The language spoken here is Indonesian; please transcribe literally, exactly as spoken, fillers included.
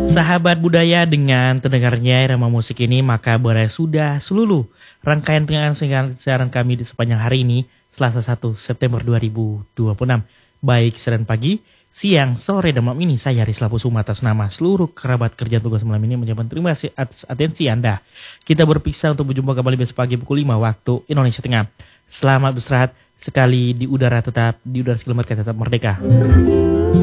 Sahabat budaya, dengan terdengarnya irama musik ini maka berakhir sudah seluruh rangkaian penyiaran siaran kami di sepanjang hari ini Selasa satu September dua ribu dua puluh enam. Baik siaran pagi, siang, sore, dan malam ini saya Rizla Pusuma atas nama seluruh kerabat kerja tugas malam ini mengucapkan terima kasih atas atensi Anda. Kita berpisah untuk berjumpa kembali besok pagi pukul lima waktu Indonesia Tengah. Selamat beristirahat, sekali di udara tetap di udara kilometer tetap merdeka.